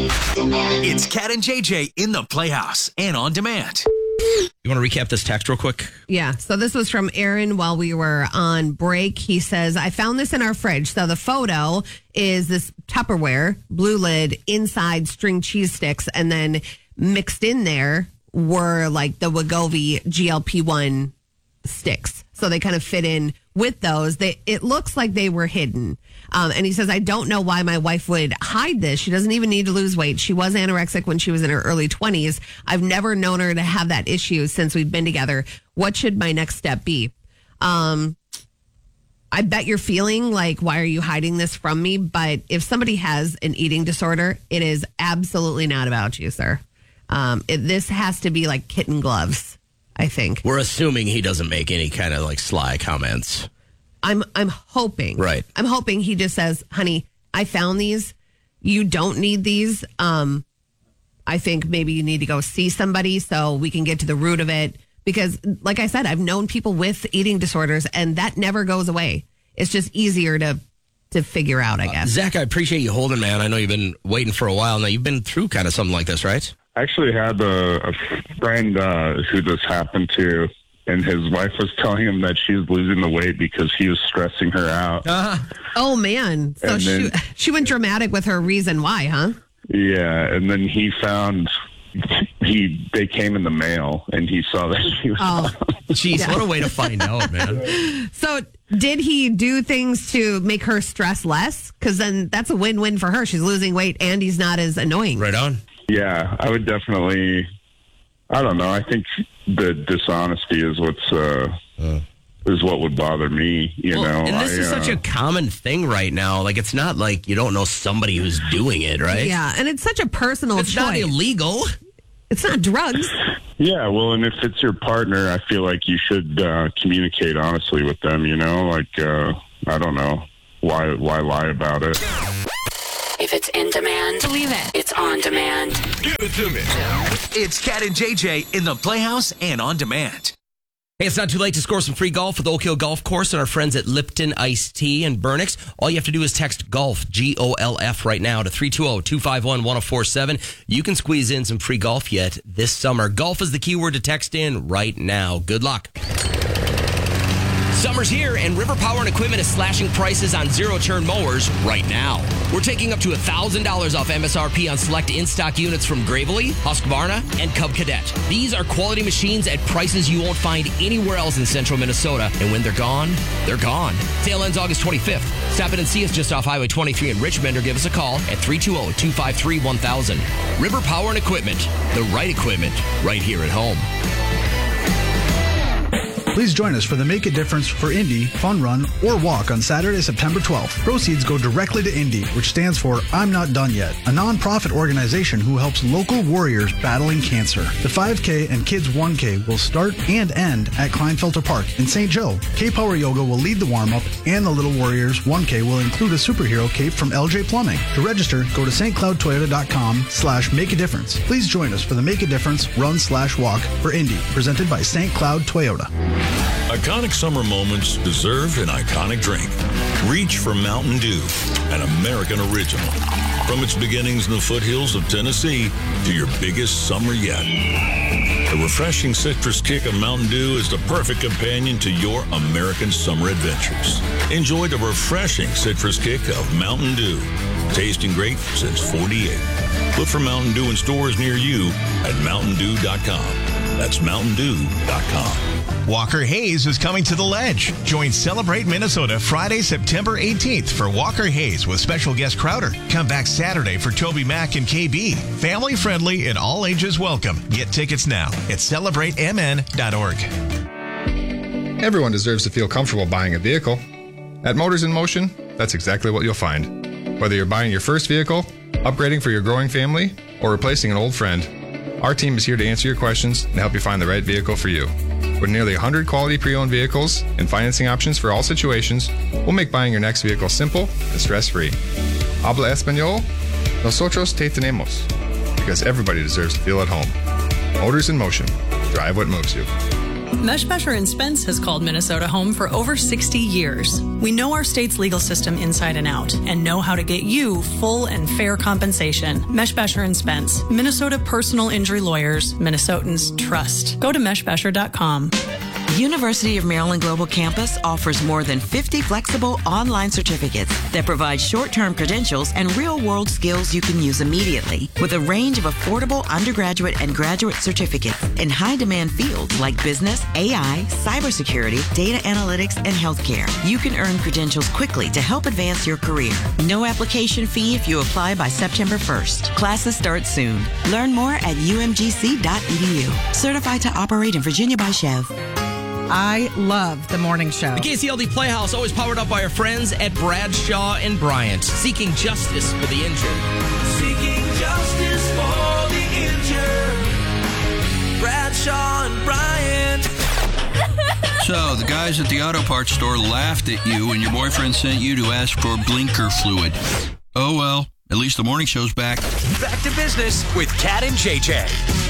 It's Cat and JJ in the Playhouse and on demand. You want to recap this text real quick? Yeah. So this was from Aaron while we were on break. He says, I found this in our fridge. So the photo is this Tupperware, blue lid, inside string cheese sticks, and then mixed in there were like the Wegovy GLP-1 sticks. So they kind of fit in with those. It looks like they were hidden. And he says, I don't know why my wife would hide this. She doesn't even need to lose weight. She was anorexic when she was in her early 20s. I've never known her to have that issue since we've been together. What should my next step be? I bet you're feeling like, why are you hiding this from me? But if somebody has an eating disorder, it is absolutely not about you, sir. This has to be like kitten gloves, I think. We're assuming he doesn't make any kind of like sly comments. I'm hoping. Right. I'm hoping he just says, honey, I found these. You don't need these. I think maybe you need to go see somebody so we can get to the root of it. Because, like I said, I've known people with eating disorders, and that never goes away. It's just easier to figure out, I guess. Zach, I appreciate you holding, man. I know you've been waiting for a while now. You've been through kind of something like this, right? I actually had a friend who this happened to, and his wife was telling him that she was losing the weight because he was stressing her out. Oh, man. So she went dramatic with her reason why, huh? Yeah, and then he found... They came in the mail, and he saw that she was... Jeez, what a way to find out, man. So did he do things to make her stress less? Because then that's a win-win for her. She's losing weight, and he's not as annoying. Right on. Yeah, I would definitely... I don't know. I think the dishonesty is is what would bother me, you know. And this is such a common thing right now. Like, it's not like you don't know somebody who's doing it, right? Yeah, and it's such a personal choice. It's not illegal. It's not drugs. Yeah, well, and if it's your partner, I feel like you should communicate honestly with them, you know? Like, I don't know. Why lie about it? If it's in demand, believe it. It's on demand. Give it to me. It's Cat and JJ in the Playhouse and on demand. Hey, it's not too late to score some free golf with Oak Hill Golf Course and our friends at Lipton Iced Tea and Burnix. All you have to do is text GOLF, GOLF, right now to 320-251-1047. You can squeeze in some free golf yet this summer. Golf is the keyword to text in right now. Good luck. Summer's here, and River Power and Equipment is slashing prices on zero-turn mowers right now. We're taking up to $1,000 off MSRP on select in-stock units from Gravely, Husqvarna, and Cub Cadet. These are quality machines at prices you won't find anywhere else in central Minnesota. And when they're gone, they're gone. Sale ends August 25th. Stop in and see us just off Highway 23 in Richmond, or give us a call at 320-253-1000. River Power and Equipment, the right equipment right here at home. Please join us for the Make a Difference for Indy Fun Run or Walk on Saturday, September 12th. Proceeds go directly to Indy, which stands for I'm Not Done Yet, a nonprofit organization who helps local warriors battling cancer. The 5K and Kids 1K will start and end at Kleinfelter Park in St. Joe. K-Power Yoga will lead the warm-up, and the Little Warriors 1K will include a superhero cape from LJ Plumbing. To register, go to stcloudtoyota.com/make-a-difference. Please join us for the Make a Difference Run/Walk for Indy, presented by St. Cloud Toyota. Iconic summer moments deserve an iconic drink. Reach for Mountain Dew, an American original. From its beginnings in the foothills of Tennessee to your biggest summer yet. The refreshing citrus kick of Mountain Dew is the perfect companion to your American summer adventures. Enjoy the refreshing citrus kick of Mountain Dew. Tasting great since 48. Look for Mountain Dew in stores near you at mountaindew.com. That's mountaindew.com. Walker Hayes is coming to the Ledge. Join Celebrate Minnesota Friday, September 18th for Walker Hayes with special guest Crowder. Come back Saturday for Toby Mac and KB. Family friendly and all ages welcome. Get tickets now at celebratemn.org. Everyone deserves to feel comfortable buying a vehicle. At Motors in Motion, that's exactly what you'll find. Whether you're buying your first vehicle, upgrading for your growing family, or replacing an old friend, our team is here to answer your questions and help you find the right vehicle for you. With nearly 100 quality pre-owned vehicles and financing options for all situations, we'll make buying your next vehicle simple and stress-free. Habla Español? Nosotros te tenemos. Because everybody deserves to feel at home. Motors in Motion. Drive what moves you. Meshbesher & Spence has called Minnesota home for over 60 years. We know our state's legal system inside and out and know how to get you full and fair compensation. Meshbesher & Spence, Minnesota personal injury lawyers, Minnesotans trust. Go to meshbesher.com. University of Maryland Global Campus offers more than 50 flexible online certificates that provide short-term credentials and real-world skills you can use immediately, with a range of affordable undergraduate and graduate certificates in high-demand fields like business, AI, cybersecurity, data analytics, and healthcare. You can earn credentials quickly to help advance your career. No application fee if you apply by September 1st. Classes start soon. Learn more at umgc.edu. Certified to operate in Virginia by Chev. I love the morning show. The KCLD Playhouse, always powered up by our friends at Bradshaw and Bryant, seeking justice for the injured. Seeking justice for the injured. Bradshaw and Bryant. So, the guys at the auto parts store laughed at you when your boyfriend sent you to ask for blinker fluid. Oh well, at least the morning show's back. Back to business with Cat and JJ.